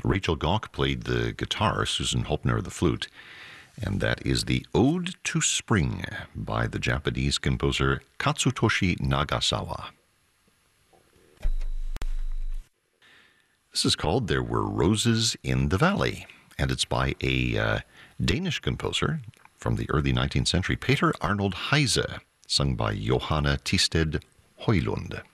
Rachel Gauck played the guitar, Susan Hopner the flute, and that is the Ode to Spring by the Japanese composer Katsutoshi Nagasawa. This is called There Were Roses in the Valley, and it's by a Danish composer from the early 19th century, Peter Arnold Heise, sung by Johanna Tisted Højlund.